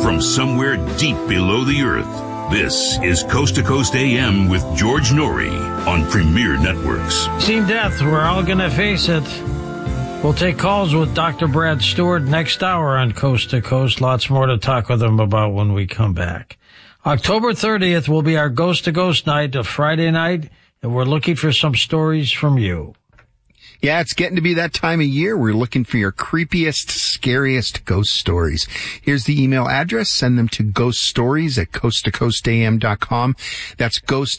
from somewhere deep below the earth. This is Coast to Coast AM with George Norrie on Premier Networks. Seen death, we're all going to face it. We'll take calls with Dr. Brad Stewart next hour on Coast to Coast. Lots more to talk with him about when we come back. October 30th will be our Ghost to Ghost night, a Friday night, and we're looking for some stories from you. Yeah, it's getting to be that time of year. We're looking for your creepiest, scariest ghost stories. Here's the email address. Send them to ghoststories@coasttocoastam.com. That's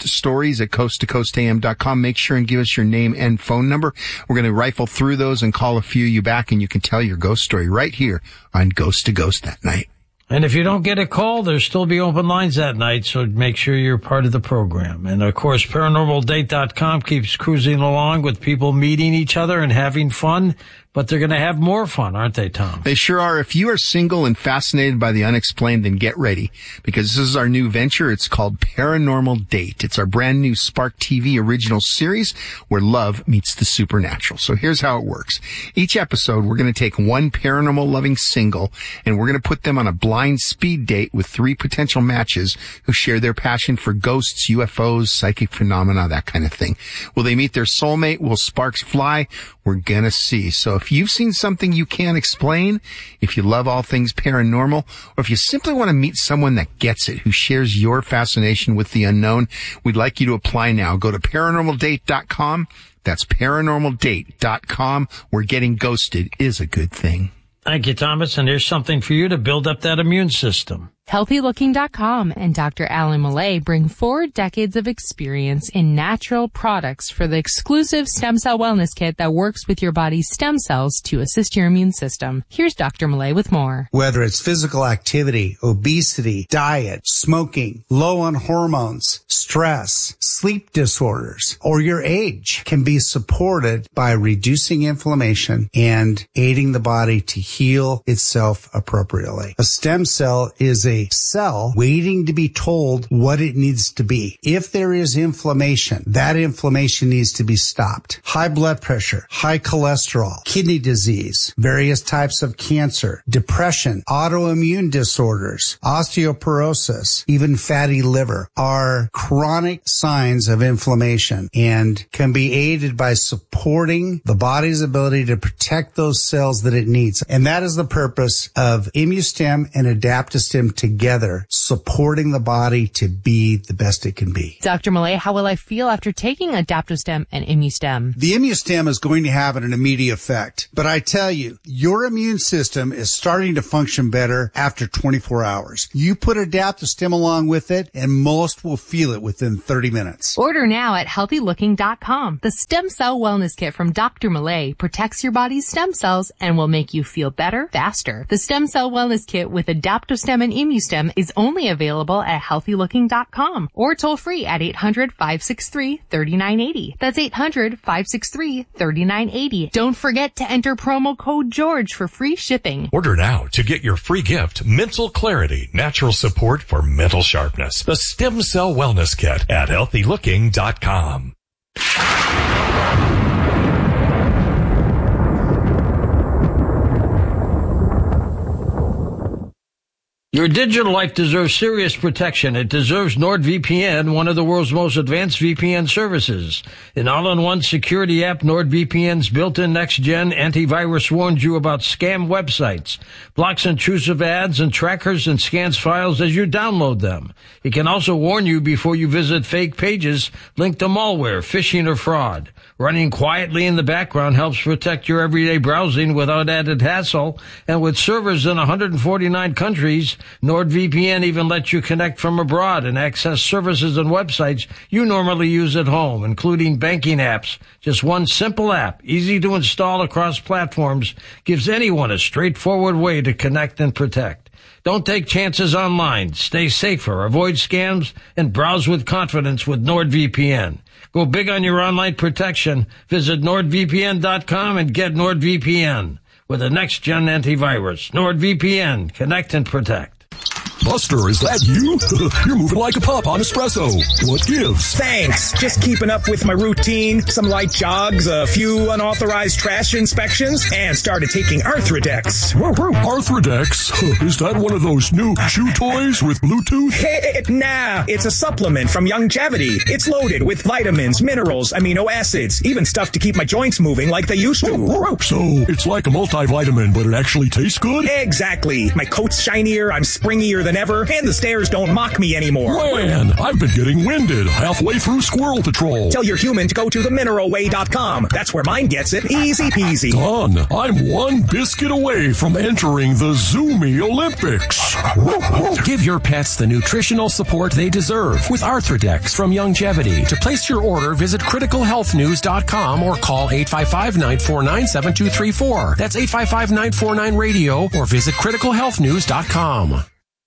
ghoststories@coasttocoastam.com. Make sure and give us your name and phone number. We're going to rifle through those and call a few of you back, and you can tell your ghost story right here on Ghost to Ghost that night. And if you don't get a call, there'll still be open lines that night, so make sure you're part of the program. And, of course, ParanormalDate.com keeps cruising along with people meeting each other and having fun. But they're going to have more fun, aren't they, Tom? They sure are. If you are single and fascinated by the unexplained, then get ready, because this is our new venture. It's called Paranormal Date. It's our brand new Spark TV original series where love meets the supernatural. So here's how it works. Each episode, we're going to take one paranormal-loving single, and we're going to put them on a blind speed date with 3 potential matches who share their passion for ghosts, UFOs, psychic phenomena, that kind of thing. Will they meet their soulmate? Will sparks fly? We're going to see. So if you've seen something you can't explain, if you love all things paranormal, or if you simply want to meet someone that gets it, who shares your fascination with the unknown, we'd like you to apply now. Go to paranormaldate.com. That's paranormaldate.com, where getting ghosted is a good thing. Thank you, Thomas. And here's something for you to build up that immune system. HealthyLooking.com and Dr. Alan Millay bring 4 decades of experience in natural products for the exclusive stem cell wellness kit that works with your body's stem cells to assist your immune system. Here's Dr. Millay with more. Whether it's physical activity, obesity, diet, smoking, low on hormones, stress, sleep disorders, or your age can be supported by reducing inflammation and aiding the body to heal itself appropriately. A stem cell is a cell waiting to be told what it needs to be. If there is inflammation, that inflammation needs to be stopped. High blood pressure, high cholesterol, kidney disease, various types of cancer, depression, autoimmune disorders, osteoporosis, even fatty liver are chronic signs of inflammation and can be aided by supporting the body's ability to protect those cells that it needs. And that is the purpose of ImmuStem and AdaptoStem together, supporting the body to be the best it can be. Dr. Millay, how will I feel after taking AdaptoStem and ImmuStem? The ImmuStem is going to have an immediate effect, but I tell you, your immune system is starting to function better after 24 hours. You put AdaptoStem along with it, and most will feel it within 30 minutes. Order now at HealthyLooking.com. The Stem Cell Wellness Kit from Dr. Millay protects your body's stem cells and will make you feel better, faster. The Stem Cell Wellness Kit with AdaptoStem and ImmuStem is only available at HealthyLooking.com or toll free at 800-563-3980. That's 800-563-3980. Don't forget to enter promo code George for free shipping. Order now to get your free gift, Mental Clarity, Natural Support for Mental Sharpness. The Stem Cell Wellness Kit at HealthyLooking.com. Your digital life deserves serious protection. It deserves NordVPN, one of the world's most advanced VPN services. An all-in-one security app, NordVPN's built-in next-gen antivirus warns you about scam websites, blocks intrusive ads and trackers, and scans files as you download them. It can also warn you before you visit fake pages linked to malware, phishing, or fraud. Running quietly in the background helps protect your everyday browsing without added hassle. And with servers in 149 countries, NordVPN even lets you connect from abroad and access services and websites you normally use at home, including banking apps. Just one simple app, easy to install across platforms, gives anyone a straightforward way to connect and protect. Don't take chances online. Stay safer, avoid scams, and browse with confidence with NordVPN. Go big on your online protection. Visit NordVPN.com and get NordVPN with a next-gen antivirus. NordVPN. Connect and protect. Buster, is that you? You're moving like a pup on espresso. What gives? Thanks. Just keeping up with my routine. Some light jogs, a few unauthorized trash inspections, and started taking Arthrodex. Arthrodex? Is that one of those new chew toys with Bluetooth? Nah, it's a supplement from Youngevity. It's loaded with vitamins, minerals, amino acids, even stuff to keep my joints moving like they used to. So, it's like a multivitamin, but it actually tastes good? Exactly. My coat's shinier, I'm springier than ever, and the stairs don't mock me anymore. Man, I've been getting winded halfway through Squirrel Patrol. Tell your human to go to themineralway.com. That's where mine gets it. Easy peasy. Done. I'm one biscuit away from entering the Zoomy Olympics. Give your pets the nutritional support they deserve with Arthrodex from Youngevity. To place your order, visit criticalhealthnews.com or call 855-949-7234. That's 855-949-RADIO or visit criticalhealthnews.com.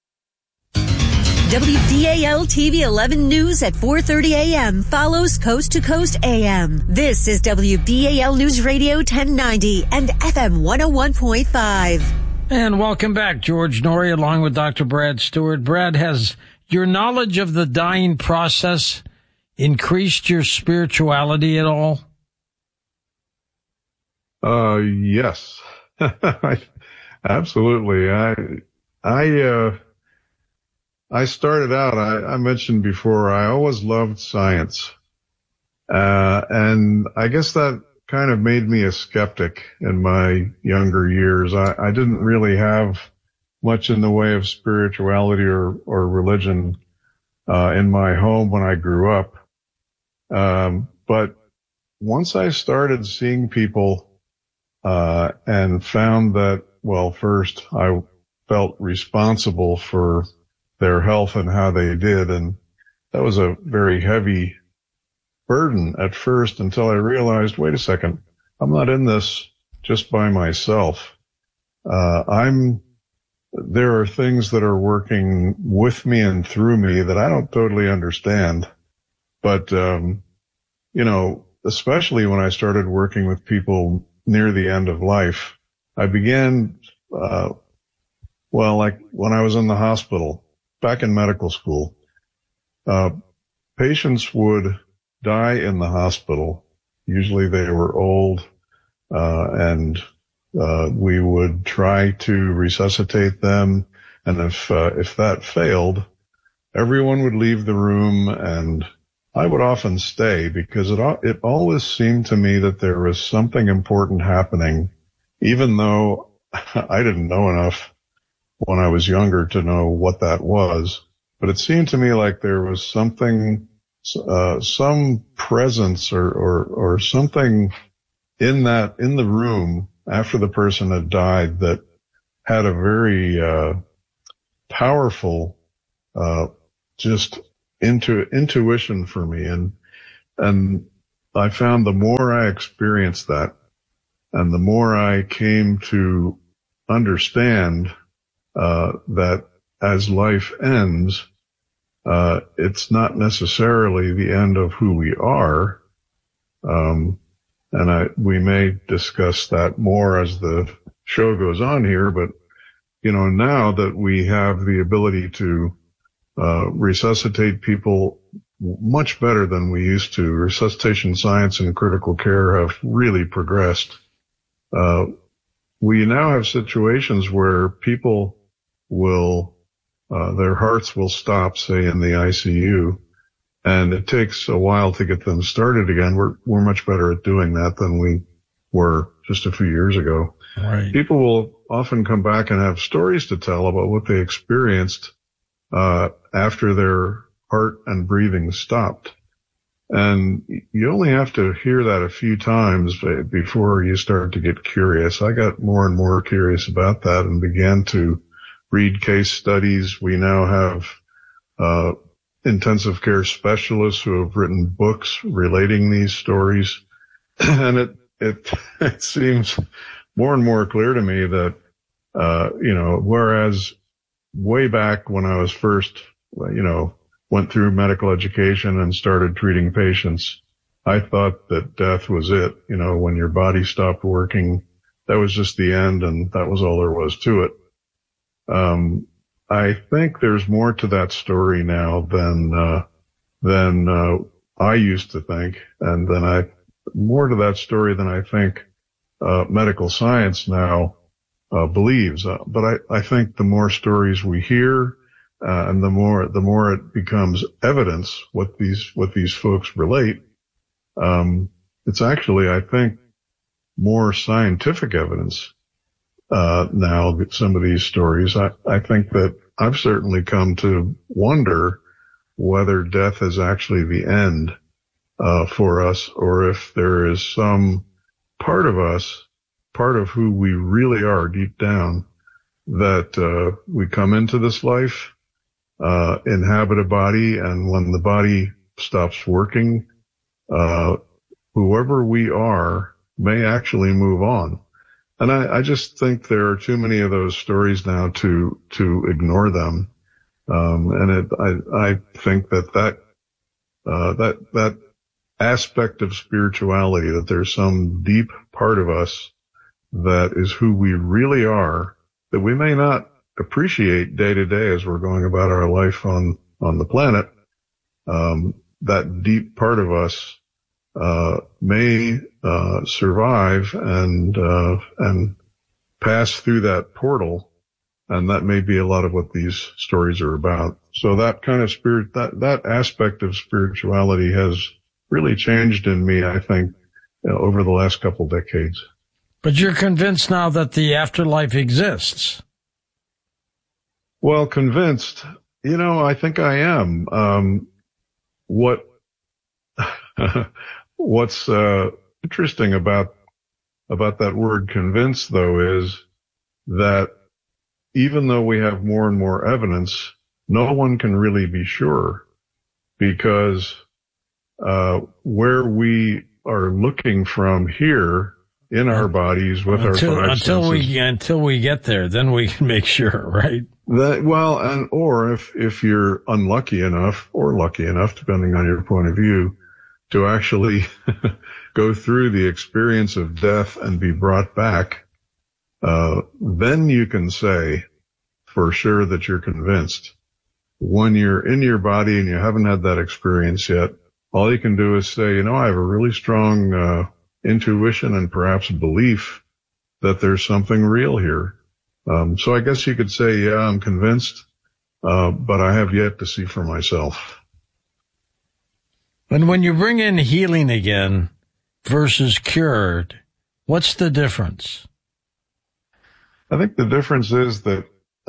WDAL TV 11 News at 4:30 a.m. follows Coast to Coast AM. This is WDAL News Radio 1090 and FM 101.5. And welcome back, George Norrie, along with Dr. Brad Stewart. Brad, has your knowledge of the dying process increased your spirituality at all? Yes. Absolutely. I started out, I mentioned before, I always loved science. And I guess that kind of made me a skeptic in my younger years. I didn't really have much in the way of spirituality or religion, in my home when I grew up. But once I started seeing people, and found that, well, first I felt responsible for their health and how they did. And that was a very heavy burden at first until I realized, wait a second, I'm not in this just by myself. There are things that are working with me and through me that I don't totally understand. But, especially when I started working with people near the end of life, I began, like when I was in the hospital, back in medical school, patients would die in the hospital. Usually they were old, and we would try to resuscitate them. And if that failed, everyone would leave the room, and I would often stay because it always seemed to me that there was something important happening, even though I didn't know enough when I was younger to know what that was. But it seemed to me like there was something, some presence or something in the room after the person had died that had a very, powerful, just intuition for me. And I found the more I experienced that and the more I came to understand, that as life ends, it's not necessarily the end of who we are. We may discuss that more as the show goes on here, but, now that we have the ability to, resuscitate people much better than we used to, resuscitation science and critical care have really progressed. We now have situations where people will, their hearts will stop, say in the ICU, and it takes a while to get them started again. We're much better at doing that than we were just a few years ago. Right. People will often come back and have stories to tell about what they experienced, after their heart and breathing stopped. And you only have to hear that a few times before you start to get curious. I got more and more curious about that and began to read case studies. We now have intensive care specialists who have written books relating these stories. And it seems more and more clear to me that, whereas way back when I was first, went through medical education and started treating patients, I thought that death was it. When your body stopped working, that was just the end, and that was all there was to it. I think there's more to that story now than I used to think, and more to that story than I think medical science now believes. But I think the more stories we hear, and the more it becomes evidence what these folks relate, it's actually, I think, more scientific evidence now, some of these stories. I think that I've certainly come to wonder whether death is actually the end for us, or if there is some part of us, part of who we really are deep down, that we come into this life, inhabit a body, and when the body stops working, whoever we are may actually move on. And I just think there are too many of those stories now to ignore them. I think that aspect of spirituality, that there's some deep part of us that is who we really are, that we may not appreciate day to day as we're going about our life on the planet. That deep part of us may survive and pass through that portal, and that may be a lot of what these stories are about. So that kind of that aspect of spirituality has really changed in me, I think, over the last couple decades. But you're convinced now that the afterlife exists? Well, convinced, I think I am. What's interesting about that word convinced, though, is that even though we have more and more evidence, no one can really be sure, because where we are looking from here in our bodies with our five senses, until we get there, then we can make sure, right? Or if you're unlucky enough or lucky enough, depending on your point of view, to actually go through the experience of death and be brought back, then you can say for sure that you're convinced. When you're in your body and you haven't had that experience yet, all you can do is say, I have a really strong intuition and perhaps belief that there's something real here. So I guess you could say, yeah, I'm convinced, but I have yet to see for myself. And when you bring in healing again versus cured, what's the difference? I think the difference is that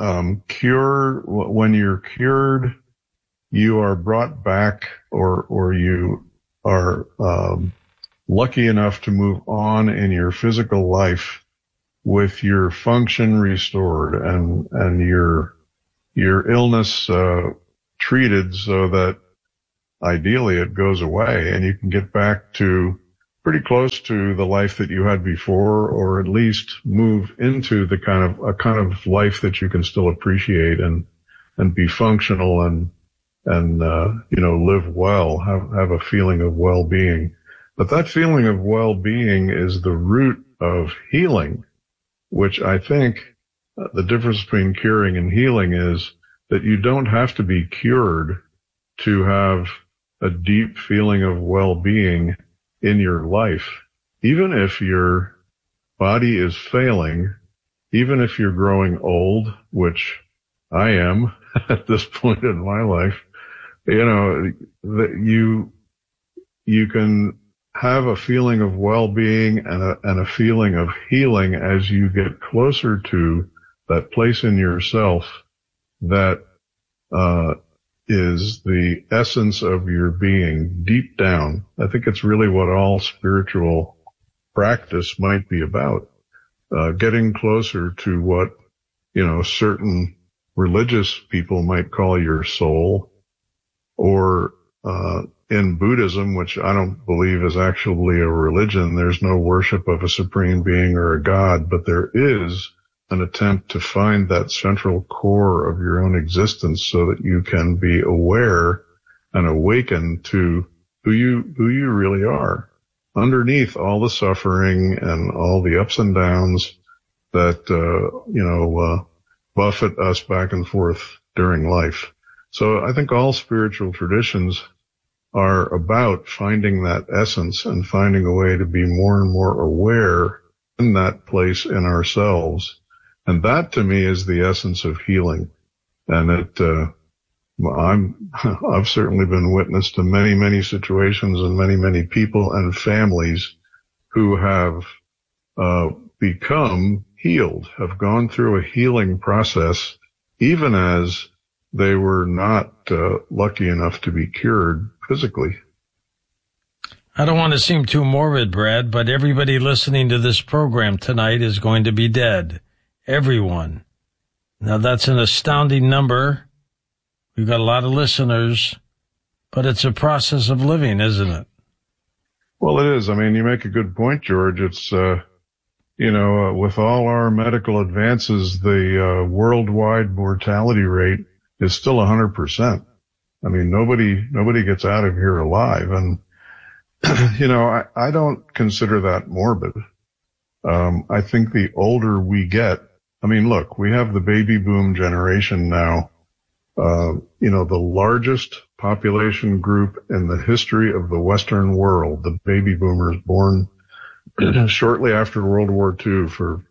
when you're cured, you are brought back, or you are lucky enough to move on in your physical life with your function restored and your illness treated, so that ideally it goes away and you can get back to pretty close to the life that you had before, or at least move into the kind of life that you can still appreciate and be functional and live well, have a feeling of well-being. But that feeling of well-being is the root of healing, which I think the difference between curing and healing is that you don't have to be cured to have a deep feeling of well-being in your life. Even if your body is failing, even if you're growing old, which I am at this point in my life, that you can have a feeling of well-being and a feeling of healing as you get closer to that place in yourself that is the essence of your being deep down. I think it's really what all spiritual practice might be about, getting closer to what, certain religious people might call your soul, or in Buddhism, which I don't believe is actually a religion, there's no worship of a supreme being or a god, but there is an attempt to find that central core of your own existence so that you can be aware and awaken to who you really are underneath all the suffering and all the ups and downs that, buffet us back and forth during life. So I think all spiritual traditions are about finding that essence and finding a way to be more and more aware in that place in ourselves. And that to me is the essence of healing. And I've certainly been witness to many, many situations and many, many people and families who have become healed, have gone through a healing process, even as they were not lucky enough to be cured physically. I don't want to seem too morbid, Brad, but everybody listening to this program tonight is going to be dead. Everyone. Now, that's an astounding number. We've got a lot of listeners, but it's a process of living, isn't it? Well, it is. I mean, you make a good point, George. It's, with all our medical advances, the worldwide mortality rate is still 100%. I mean, nobody gets out of here alive. And, I don't consider that morbid. I think the older we get, I mean, look, we have the baby boom generation now. The largest population group in the history of the Western world, the baby boomers born shortly after World War II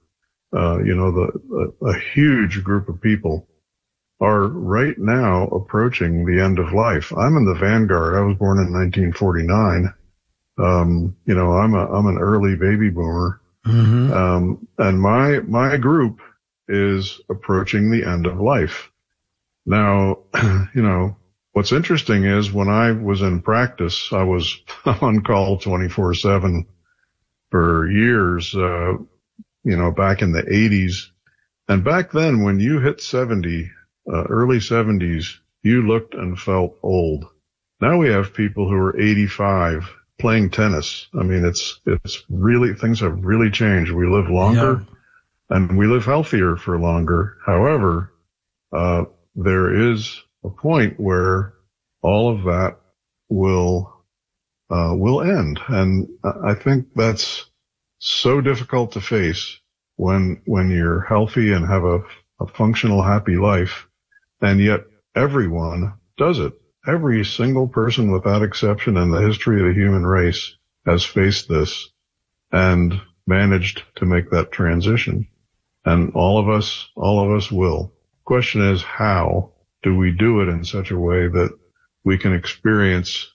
a huge group of people are right now approaching the end of life. I'm in the vanguard. I was born in 1949. I'm an early baby boomer. Mm-hmm. And my group is approaching the end of life. Now, what's interesting is when I was in practice, I was on call 24/7 for years, back in the 80s. And back then, when you hit 70, early 70s, you looked and felt old. Now we have people who are 85 playing tennis. I mean, it's really, things have really changed. We live longer and we live healthier for longer. However, there is a point where all of that will end. And I think that's so difficult to face when you're healthy and have a functional, happy life. And yet everyone does it. Every single person without exception in the history of the human race has faced this and managed to make that transition. And all of us will. Question is, how do we do it in such a way that we can experience,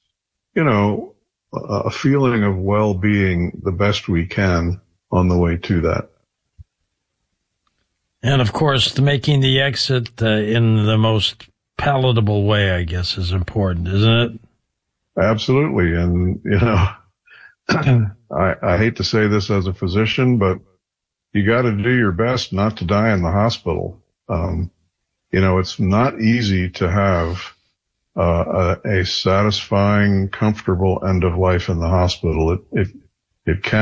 a feeling of well-being the best we can on the way to that? And of course, making the exit in the most palatable way, I guess, is important, isn't it? Absolutely. And, I hate to say this as a physician, but you got to do your best not to die in the hospital. It's not easy to have a satisfying, comfortable end of life in the hospital. It can